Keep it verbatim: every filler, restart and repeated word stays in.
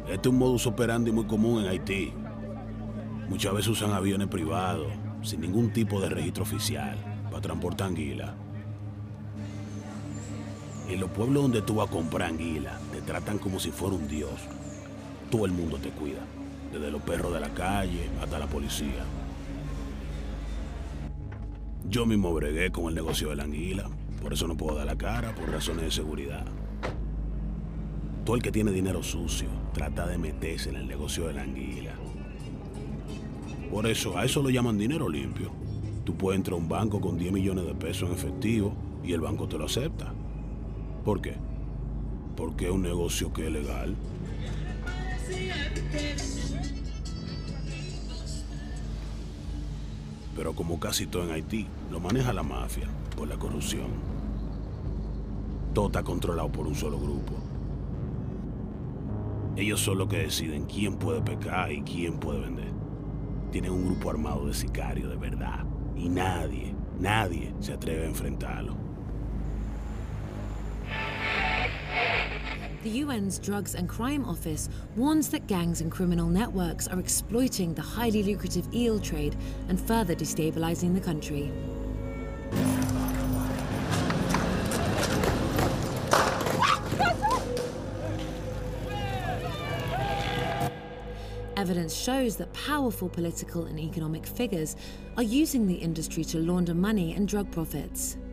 Este es un modus operandi muy común en Haití. Muchas veces usan aviones privados, sin ningún tipo de registro oficial, para transportar anguila. En los pueblos donde tú vas a comprar anguila, te tratan como si fuera un dios. Todo el mundo te cuida, desde los perros de la calle hasta la policía. Yo mismo bregué con el negocio de la anguila, por eso no puedo dar la cara, por razones de seguridad. Todo el que tiene dinero sucio trata de meterse en el negocio de la anguila. Por eso, a eso lo llaman dinero limpio. Tú puedes entrar a un banco con diez millones de pesos en efectivo y el banco te lo acepta. ¿Por qué? Porque es un negocio que es legal. Pero como casi todo en Haití, lo maneja la mafia por la corrupción. Todo está controlado por un solo grupo. Ellos son los que deciden quién puede pecar y quién puede vender. Tienen un grupo armado de sicarios de verdad. Y nadie, nadie se atreve a enfrentarlo. The U N's Drugs and Crime Office warns that gangs and criminal networks are exploiting the highly lucrative eel trade and further destabilizing the country. Evidence shows that powerful political and economic figures are using the industry to launder money and drug profits.